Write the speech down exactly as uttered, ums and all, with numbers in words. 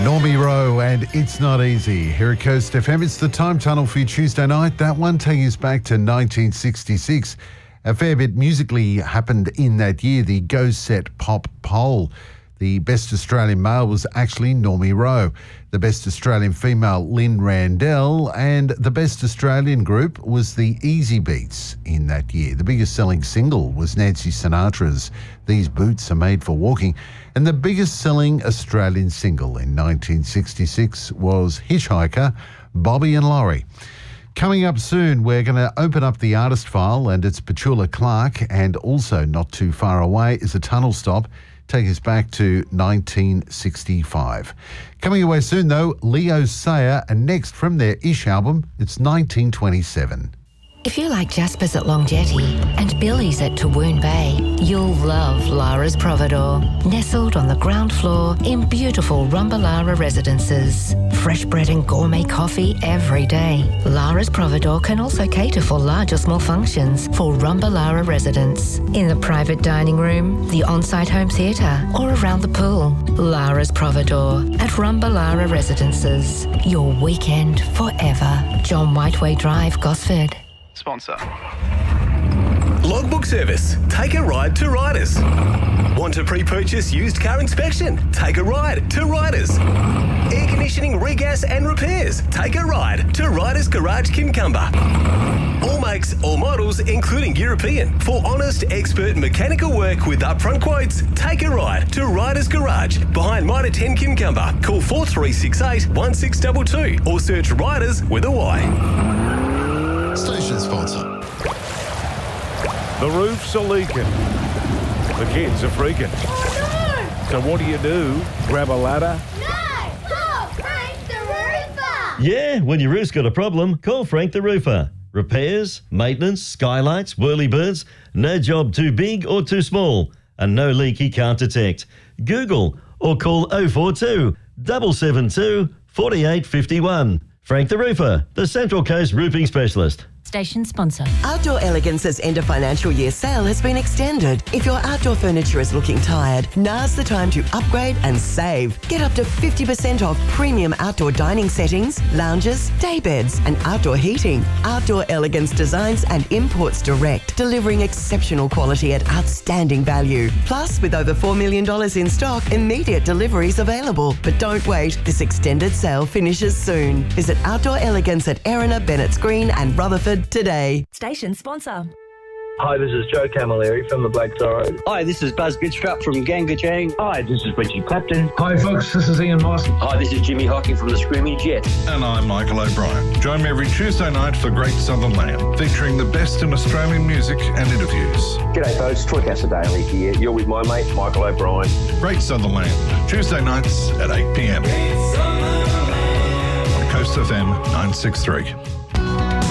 Normie Rowe and It's Not Easy here at Coast F M. It's the Time Tunnel for your Tuesday night. That one taking us back to nineteen sixty-six. A fair bit musically happened in that year. The Go Set Pop poll. The best Australian male was actually Normie Rowe. The best Australian female, Lynn Randell. And the best Australian group was the Easy Beats in that year. The biggest selling single was Nancy Sinatra's These Boots Are Made for Walking. And the biggest selling Australian single in nineteen sixty-six was Hitchhiker, Bobby and Laurie. Coming up soon, we're going to open up the artist file, and it's Petula Clark, and also not too far away is a tunnel stop. Take us back to nineteen sixty-five. Coming away soon, though, Leo Sayer, and next from their Ish album, it's nineteen twenty-seven. If you like Jasper's at Long Jetty and Billy's at Tawoon Bay, you'll love Lara's Providore. Nestled on the ground floor in beautiful Rumbalara residences. Fresh bread and gourmet coffee every day. Lara's Providore can also cater for large or small functions for Rumbalara residents. In the private dining room, the on-site home theatre, or around the pool. Lara's Providore at Rumbalara residences. Your weekend forever. John Whiteway Drive, Gosford. Sponsor. Logbook Service. Take a ride to Riders. Want to pre-purchase used car inspection? Take a ride to Riders. Air conditioning, regas and repairs? Take a ride to Riders Garage Kincumber. All makes, all models, including European. For honest, expert mechanical work with upfront quotes, take a ride to Riders Garage behind Mitre ten Kincumber. Call four three six eight, one six two two or search Riders with a Y. Station sponsor. The roofs are leaking. The kids are freaking. Oh, no! So what do you do? Grab a ladder? No! Call Frank the Roofer! Yeah, when your roof's got a problem, call Frank the Roofer. Repairs, maintenance, skylights, whirlybirds, no job too big or too small, and no leak he can't detect. Google or call oh four two, seven seven two, four eight five one. Frank the Roofer, the Central Coast roofing specialist. Station sponsor. Outdoor Elegance's end of financial year sale has been extended. If your outdoor furniture is looking tired, now's the time to upgrade and save. Get up to fifty percent off premium outdoor dining settings, lounges, day beds and outdoor heating. Outdoor Elegance designs and imports direct, delivering exceptional quality at outstanding value. Plus, with over four million dollars in stock, immediate deliveries available. But don't wait, this extended sale finishes soon. Visit Outdoor Elegance at Erina, Bennett's Green and Rutherford today. Station sponsor. Hi, this is Joe Camilleri from the Black Zorro. Hi, this is Buzz Bidstrup from Gangajang. Hi, this is Richie Clapton. Hi, folks, this is Ian Moss. Hi, this is Jimmy Hocking from the Screaming Jet. And I'm Michael O'Brien. Join me every Tuesday night for Great Southern Land, featuring the best in Australian music and interviews. G'day, folks. Troy Casadale here. You're with my mate, Michael O'Brien. Great Southern Land, Tuesday nights at eight p m. On Coast F M nine six three.